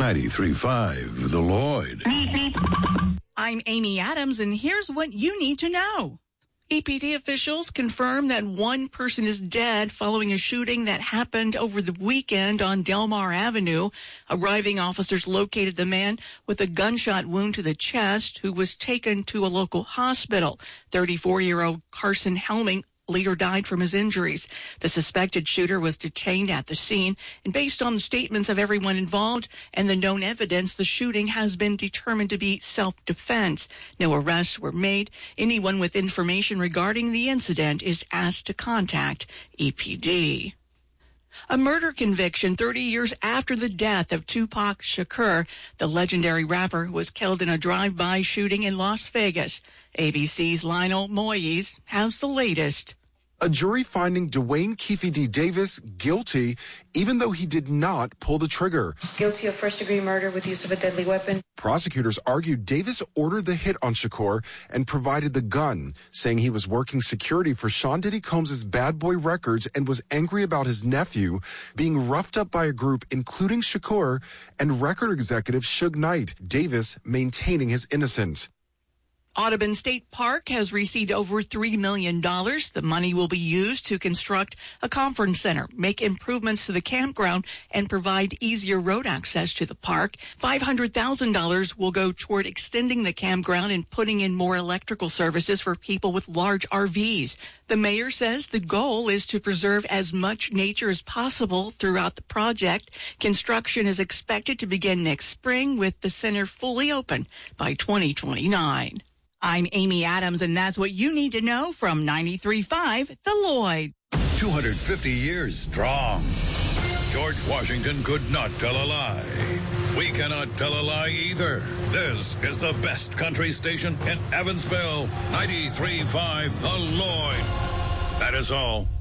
93.5 The Lloyd. I'm Amy Adams, and here's what you need to know. EPD officials confirm that one person is dead following a shooting that happened over the weekend on Delmar Avenue. Arriving officers located the man with a gunshot wound to the chest who was taken to a local hospital. 34-year-old Carson Helming later died from his injuries. The suspected shooter was detained at the scene, and based on the statements of everyone involved and the known evidence, the shooting has been determined to be self-defense. No arrests were made. Anyone with information regarding the incident is asked to contact EPD. A murder conviction 30 years after the death of Tupac Shakur, the legendary rapper who was killed in a drive-by shooting in Las Vegas. ABC's Lionel Moyes has the latest. A jury finding Dwayne Keefe D. Davis guilty, even though he did not pull the trigger. Guilty of first-degree murder with use of a deadly weapon. Prosecutors argued Davis ordered the hit on Shakur and provided the gun, saying he was working security for Sean Diddy Combs' Bad Boy Records and was angry about his nephew being roughed up by a group including Shakur and record executive Suge Knight. Davis maintaining his innocence. Audubon State Park has received over $3 million. The money will be used to construct a conference center, make improvements to the campground, and provide easier road access to the park. $500,000 will go toward extending the campground and putting in more electrical services for people with large RVs. The mayor says the goal is to preserve as much nature as possible throughout the project. Construction is expected to begin next spring, with the center fully open by 2029. I'm Amy Adams, and that's what you need to know from 93.5 The Lloyd. 250 years strong. George Washington could not tell a lie. We cannot tell a lie either. This is the best country station in Evansville. 93.5 The Lloyd. That is all.